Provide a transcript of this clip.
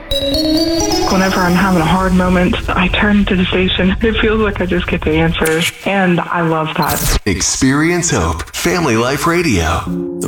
Whenever I'm having a hard moment, I turn to the station. It feels like I just get the answers, and I love that. Experience Hope, Family Life Radio. The